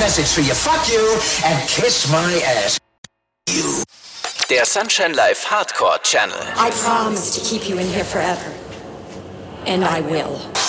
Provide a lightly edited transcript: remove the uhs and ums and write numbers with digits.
message for you. Fuck you and kiss my ass. Der Sunshine Live Hardcore Channel. I promise to keep you in here forever. And I will.